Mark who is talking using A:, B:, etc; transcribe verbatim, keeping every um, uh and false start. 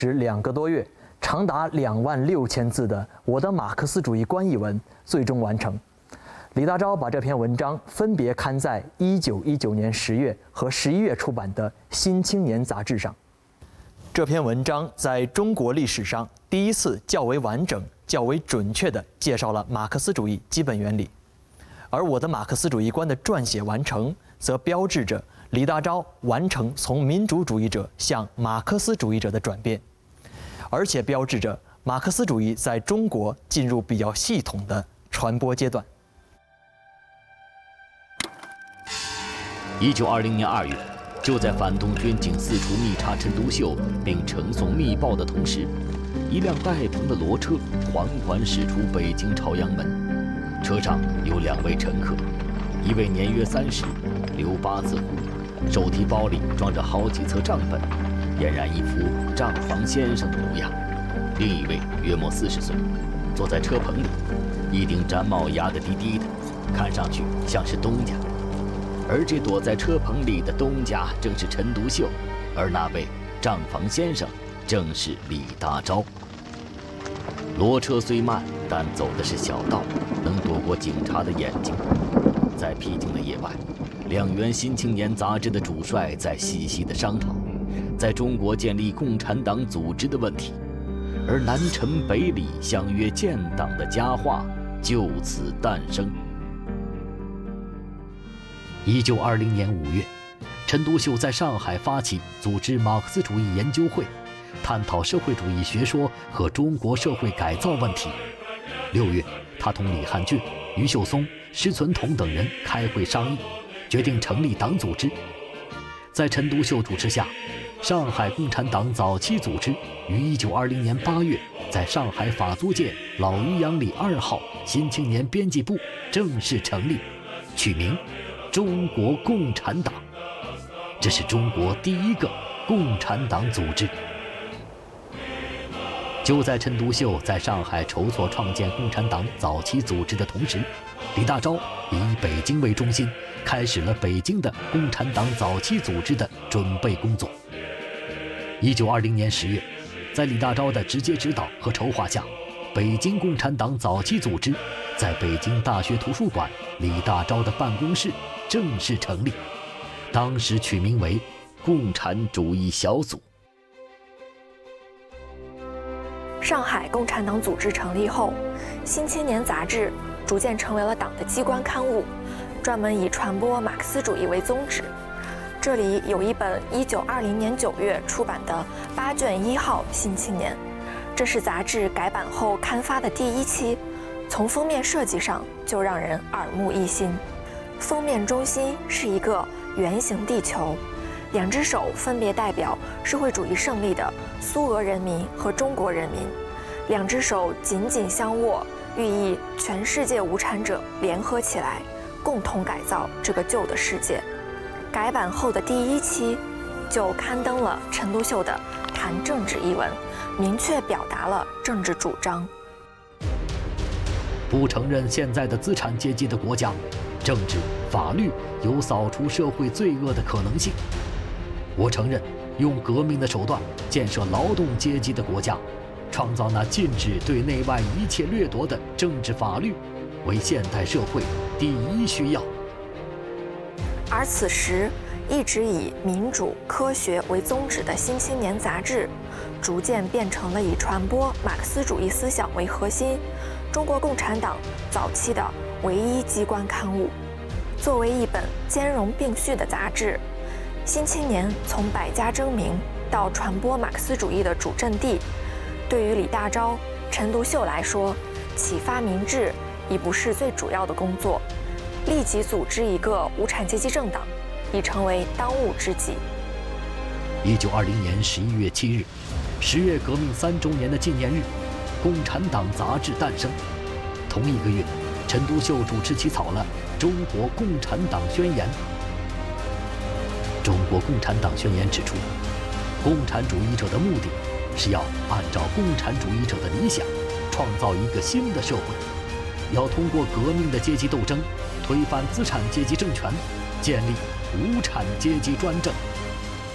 A: 只两个多月，长达两万六千字的《我的马克思主义观》一文最终完成。李大钊把这篇文章分别刊在一九一九年十月和十一月出版的《新青年》杂志上。这篇文章在中国历史上第一次较为完整、较为准确地介绍了马克思主义基本原理，而《我的马克思主义观》的撰写完成，则标志着李大钊完成从民主主义者向马克思主义者的转变，而且标志着马克思主义在中国进入比较系统的传播阶段。
B: 一九二零年二月，就在反动军警四处密查陈独秀并呈送密报的同时，一辆带棚的骡车缓缓驶出北京朝阳门，车上有两位乘客，一位年约三十，留八字胡，手提包里装着好几册账本，俨然一副账房先生的模样；另一位约莫四十岁，坐在车棚里，一顶毡帽压得低低的，看上去像是东家。而这躲在车棚里的东家正是陈独秀，而那位账房先生正是李大钊。骡车虽慢，但走的是小道，能躲过警察的眼睛。在僻静的夜晚，两元《新青年》杂志的主帅在细细的商讨在中国建立共产党组织的问题，而南陈北李相约建党的佳话就此诞生。一九二零年五月，陈独秀在上海发起组织马克思主义研究会，探讨社会主义学说和中国社会改造问题。六月，他同李汉俊、余秀松、施存同等人开会商议，决定成立党组织。在陈独秀主持下，上海共产党早期组织于一九二零年八月在上海法租界老渔阳里二号新青年编辑部正式成立，取名中国共产党。这是中国第一个共产党组织。就在陈独秀在上海筹措创建共产党早期组织的同时，李大钊以北京为中心，开始了北京的共产党早期组织的准备工作。一九二零年十月，在李大钊的直接指导和筹划下，北京共产党早期组织在北京大学图书馆李大钊的办公室正式成立，当时取名为共产主义小组。
C: 上海共产党组织成立后，《新青年》杂志逐渐成为了党的机关刊物，专门以传播马克思主义为宗旨。这里有一本一九二零年九月出版的八卷一号《新青年》，这是杂志改版后刊发的第一期，从封面设计上就让人耳目一新。封面中心是一个圆形地球，两只手分别代表社会主义胜利的苏俄人民和中国人民，两只手紧紧相握，寓意全世界无产者联合起来，共同改造这个旧的世界。改版后的第一期就刊登了陈独秀的《谈政治》一文，明确表达了政治主张。
B: 不承认现在的资产阶级的国家，政治、法律有扫除社会罪恶的可能性。我承认用革命的手段建设劳动阶级的国家，创造那禁止对内外一切掠夺的政治法律，为现代社会第一需要。
C: 而此时，一直以民主、科学为宗旨的《新青年》杂志，逐渐变成了以传播马克思主义思想为核心，中国共产党早期的唯一机关刊物。作为一本兼容并蓄的杂志，《新青年》从百家争鸣到传播马克思主义的主阵地，对于李大钊、陈独秀来说，启发民智已不是最主要的工作，立即组织一个无产阶级政党，已成为当务之急。
B: 一九二零年十一月七日，十月革命三周年的纪念日，共产党杂志诞生。同一个月，陈独秀主持起草了《中国共产党宣言》。中国共产党宣言指出，共产主义者的目的是要按照共产主义者的理想，创造一个新的社会，要通过革命的阶级斗争，推翻资产阶级政权，建立无产阶级专政。